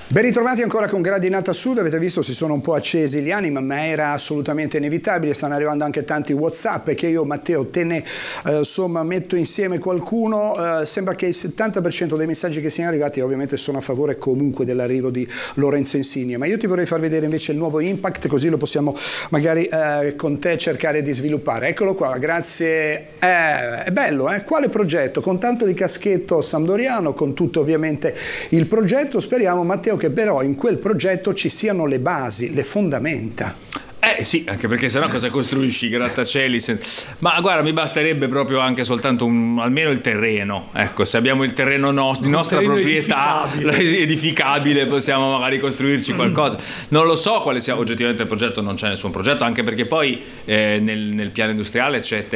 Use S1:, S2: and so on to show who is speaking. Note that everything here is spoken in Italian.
S1: Ben ritrovati ancora con Gradinata Sud. Avete visto, si sono un po' accesi gli animi, ma era assolutamente inevitabile. Stanno arrivando anche tanti WhatsApp che io, Matteo, te ne metto insieme qualcuno. Sembra che il 70% dei messaggi che siano arrivati ovviamente sono a favore comunque dell'arrivo di Lorenzo Insigne, ma io ti vorrei far vedere invece il nuovo Impact, così lo possiamo magari con te cercare di sviluppare. Eccolo qua, grazie. È bello, quale progetto? Con tanto di caschetto sampdoriano, con tutto ovviamente il progetto. Speriamo, Matteo, che però in quel progetto ci siano le basi, le fondamenta.
S2: Sì, anche perché sennò cosa costruisci, grattacieli? Ma guarda, mi basterebbe proprio anche soltanto almeno il terreno. Ecco, se abbiamo il terreno di nostra proprietà edificabile, possiamo magari costruirci qualcosa. Non lo so quale sia oggettivamente il progetto, non c'è nessun progetto, anche perché poi nel piano industriale c'è